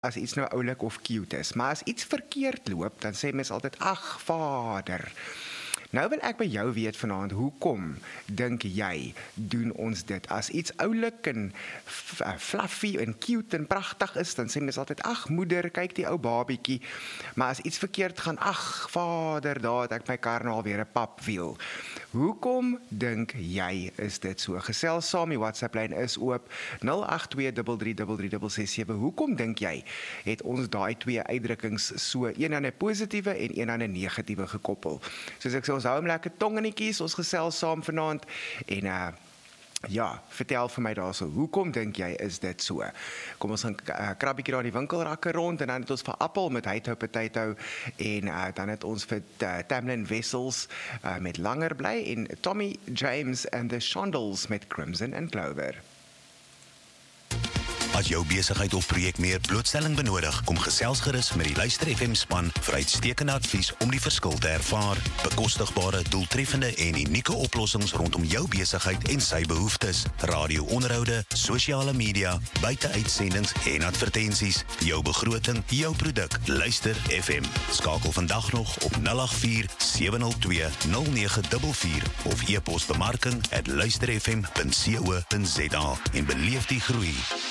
as iets nou oulik of cute is, maar as iets verkeerd loop, dan sê mens altyd, ag vader. Nou wil ek by jou weet vanaand, hoekom dink jy doen ons dit? As iets oulik en fluffy en cute en pragtig is, dan sê mens altyd, ag moeder, kyk die ou babietjie. Maar as iets verkeerd gaan, ag vader, daar het ek my kar nou alweer 'n papwiel. Hoekom dink jy is dit so? Gesels saam, die WhatsApp-lyn is oop, 082333367. Hoekom dink jy het ons daai twee uitdrukkings so, een aan 'n positiewe en een aan 'n negatiewe gekoppel? Soos ek sê, ons hou hom lekker tong in die kies, ons gesels saam vanaand, en ja, vertel vir my daarso, hoekom dink jy is dit so? Kom ons gaan krabbietjie daar in die winkelrakke rond, en dan het ons vir Appel met Heithou Potato, en dan het ons vir Tamlin Wessels met Langer Bly, en Tommy James and the Shondells met Crimson and Clover. As jou besigheid of projek meer blootstelling benodig, kom gesels gerus met die Luister FM span vir uitstekende advies om die verskil te ervaar. Bekostigbare, doeltreffende en unieke oplossings rondom jou besigheid en sy behoeftes. Radio-onderhoude, sosiale media, buiteuitsendings en advertensies. Jou begroting, jou produk. Luister FM. Skakel vandag nog op 084-702-0944 of e-pos bemarking@luisterfm.co.za en beleef die groei.